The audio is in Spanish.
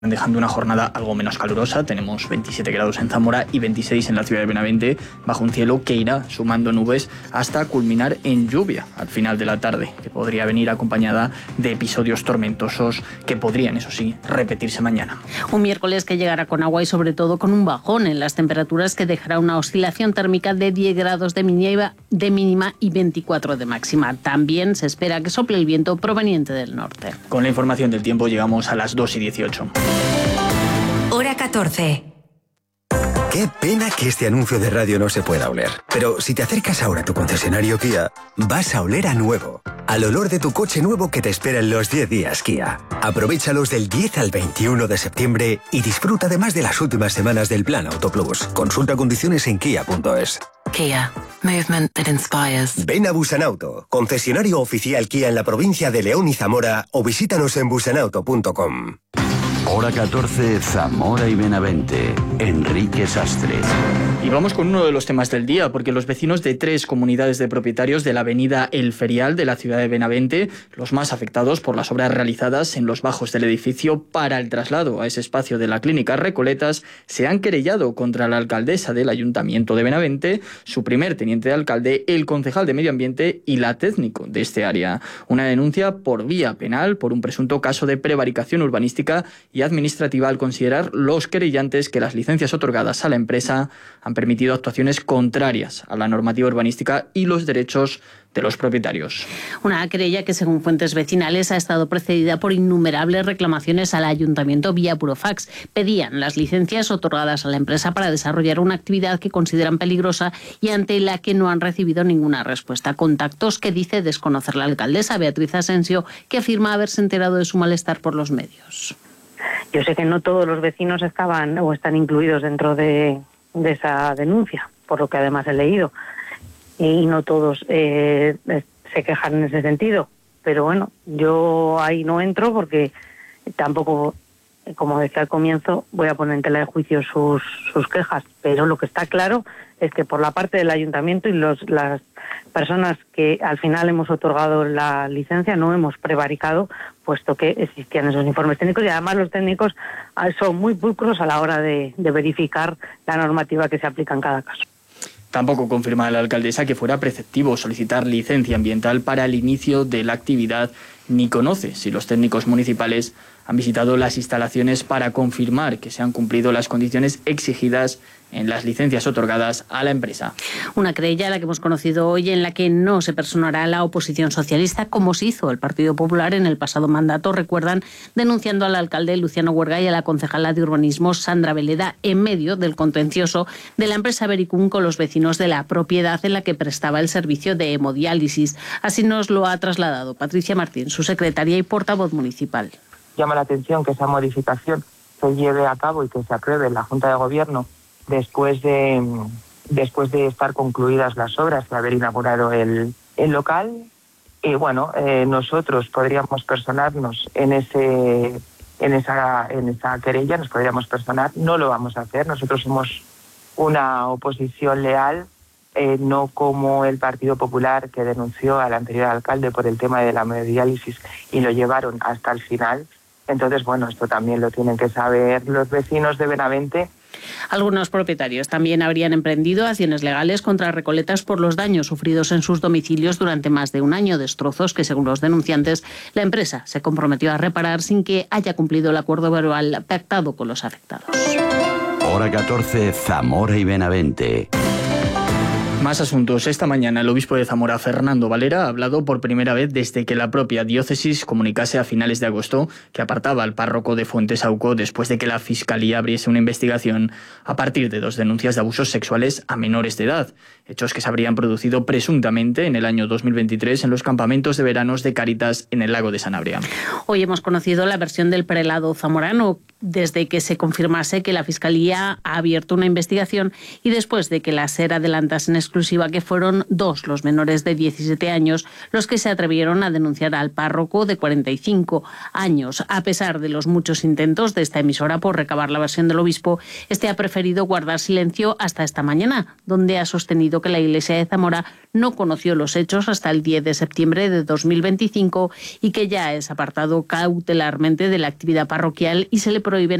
dejando una jornada algo menos calurosa. Tenemos 27 grados en Zamora y 26 en la ciudad de Benavente, bajo un cielo que irá sumando nubes hasta culminar en lluvia al final de la tarde, que podría venir acompañada de episodios tormentosos que podrían, eso sí, repetirse mañana. Un miércoles que llegará con agua y sobre todo con un bajón en las temperaturas, que dejará una oscilación térmica de 10 grados de mínima y 24 de máxima. También se espera que sople el viento proveniente del norte. Con la información del tiempo llegamos a las 2:18. Hora 14. Qué pena que este anuncio de radio no se pueda oler. Pero si te acercas ahora a tu concesionario Kia, vas a oler a nuevo. Al olor de tu coche nuevo que te espera en los 10 días Kia. Aprovéchalos del 10 al 21 de septiembre y disfruta además de las últimas semanas del Plan Auto Plus. Consulta condiciones en kia.es. Kia. Movement that inspires. Ven a Busanauto, concesionario oficial Kia en la provincia de León y Zamora, o visítanos en busanauto.com. Hora 14, Zamora y Benavente. Enrique Sastre. Y vamos con uno de los temas del día, porque los vecinos de 3 comunidades de propietarios de la avenida El Ferial de la ciudad de Benavente, los más afectados por las obras realizadas en los bajos del edificio para el traslado a ese espacio de la clínica Recoletas, se han querellado contra la alcaldesa del Ayuntamiento de Benavente, su primer teniente de alcalde, el concejal de Medio Ambiente y la técnico de este área. Una denuncia por vía penal por un presunto caso de prevaricación urbanística y administrativa, al considerar los querellantes que las licencias otorgadas a la empresa han permitido actuaciones contrarias a la normativa urbanística y los derechos de los propietarios. Una querella que, según fuentes vecinales, ha estado precedida por innumerables reclamaciones al ayuntamiento vía burofax. Pedían las licencias otorgadas a la empresa para desarrollar una actividad que consideran peligrosa y ante la que no han recibido ninguna respuesta. Contactos que dice desconocer la alcaldesa Beatriz Asensio, que afirma haberse enterado de su malestar por los medios. Yo sé que no todos los vecinos estaban o están incluidos dentro de esa denuncia, por lo que además he leído, y no todos se quejan en ese sentido. Pero bueno, yo ahí no entro porque tampoco, como decía al comienzo, voy a poner en tela de juicio sus quejas. Pero lo que está claro es que por la parte del ayuntamiento y las personas que al final hemos otorgado la licencia no hemos prevaricado, puesto que existían esos informes técnicos, y además los técnicos son muy pulcros a la hora de verificar la normativa que se aplica en cada caso. Tampoco confirma la alcaldesa que fuera preceptivo solicitar licencia ambiental para el inicio de la actividad, ni conoce si los técnicos municipales han visitado las instalaciones para confirmar que se han cumplido las condiciones exigidas en las licencias otorgadas a la empresa. Una querella, la que hemos conocido hoy, en la que no se personará la oposición socialista, como se hizo el Partido Popular en el pasado mandato, recuerdan, denunciando al alcalde Luciano Huerga y a la concejala de urbanismo Sandra Veleda en medio del contencioso de la empresa Vericum con los vecinos de la propiedad en la que prestaba el servicio de hemodiálisis. Así nos lo ha trasladado Patricia Martín, su secretaria y portavoz municipal. Llama la atención que esa modificación se lleve a cabo y que se apruebe en la Junta de Gobierno después de estar concluidas las obras y haber inaugurado el local. Y bueno, nosotros podríamos personarnos en esa querella, nos podríamos personar, no lo vamos a hacer. Nosotros somos una oposición leal, no como el Partido Popular, que denunció al anterior alcalde por el tema de la hemodiálisis y lo llevaron hasta el final. Entonces, bueno, esto también lo tienen que saber los vecinos de Benavente. Algunos propietarios también habrían emprendido acciones legales contra Recoletas por los daños sufridos en sus domicilios durante más de un año, destrozos que, según los denunciantes, la empresa se comprometió a reparar sin que haya cumplido el acuerdo verbal pactado con los afectados. Hora 14, Zamora y Benavente. Más asuntos. Esta mañana el obispo de Zamora, Fernando Valera, ha hablado por primera vez desde que la propia diócesis comunicase a finales de agosto que apartaba al párroco de Fuentesauco después de que la Fiscalía abriese una investigación a partir de 2 denuncias de abusos sexuales a menores de edad, hechos que se habrían producido presuntamente en el año 2023 en los campamentos de veranos de Cáritas en el lago de Sanabria. Hoy hemos conocido la versión del prelado zamorano desde que se confirmase que la Fiscalía ha abierto una investigación y después de que la SER adelantase en exclusiva que fueron 2 los menores de 17 años los que se atrevieron a denunciar al párroco de 45 años. A pesar de los muchos intentos de esta emisora por recabar la versión del obispo, este ha preferido guardar silencio hasta esta mañana, donde ha sostenido que la Iglesia de Zamora no conoció los hechos hasta el 10 de septiembre de 2025 y que ya es apartado cautelarmente de la actividad parroquial y se le prohíben